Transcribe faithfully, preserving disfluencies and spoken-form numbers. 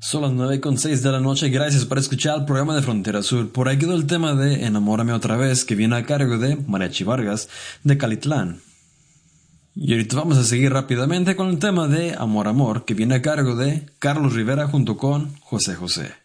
Son las nueve con seis de la noche. Gracias por escuchar el programa de Frontera Sur. Por ahí quedó el tema de Enamórame otra vez, que viene a cargo de Mariachi Vargas de Calitlán. Y ahorita vamos a seguir rápidamente con el tema de Amor Amor, que viene a cargo de Carlos Rivera junto con José José.